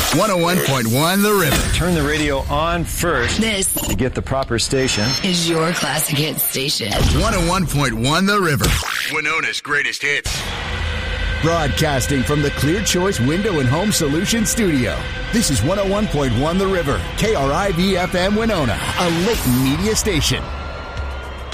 101.1 The River. Turn the radio on first. This to get the proper station. is your classic hit station. 101.1 The River. Winona's greatest hits. Broadcasting from the Clear Choice Window and Home Solutions studio. This is 101.1 The River, KRIV-FM Winona, a Layton media station.